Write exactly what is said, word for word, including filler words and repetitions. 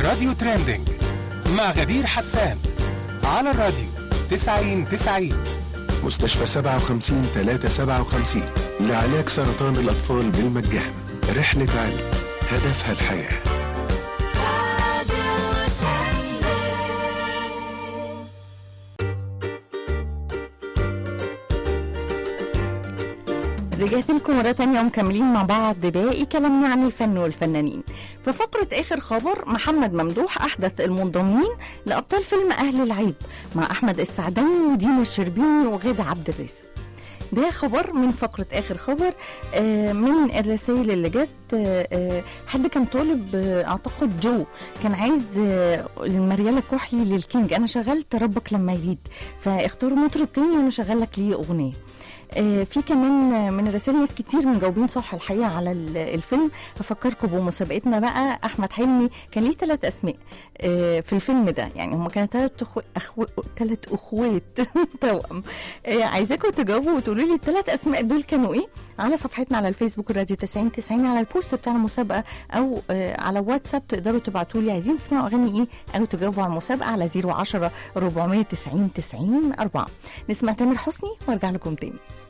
راديو تريندينج مع غدير حسان على الراديو تسعين تسعين. مستشفى سبعة وخمسين ثلاثة سبعة وخمسين لعلاج سرطان الأطفال بالمجان. رحلة علم هدفها الحياة. رجعت لكم مرة تانية ومكملين مع بعض باقي كلامنا عن الفن والفنانين. في فقرة آخر خبر، محمد ممدوح أحدث المنضمين لأبطال فيلم أهل العيب مع أحمد السعداني ودينا الشربيني وغادة عبد الرازق. ده خبر من فقرة آخر خبر. آه من الرسائل اللي جت، آه حد كان طالب، آه أعتقد جو، كان عايز آه المريالة كحلي للكينج. أنا شغلت ربك لما يريد، فاختاروا مطرب تاني وأنا شغلك ليه أغنية. آه في كمان من الرسائل ناس كتير مجاوبين صح الحقيقة على الفيلم. هفكركم بمسابقتنا بقى. أحمد حلمي كان ليه ثلاث أسماء آه في الفيلم ده، يعني هم كانوا ثلاث أخو... أخو... ثلاث أخوات توأم. آه عايزاكم تجاوبوا وتقولوا لي الثلاث أسماء دول كانوا إيه على صفحتنا على الفيسبوك الراديو تسعين تسعين، على البوست بتاع المسابقة، أو آه على واتساب تقدروا تبعتوا لي عايزين تسمعوا أغاني إيه أو تجاوبوا على المسابقة على صفر عشرة أربعمية تسعين تسعين أربعة. نسمع تامر حسني وارجع لكم تاني.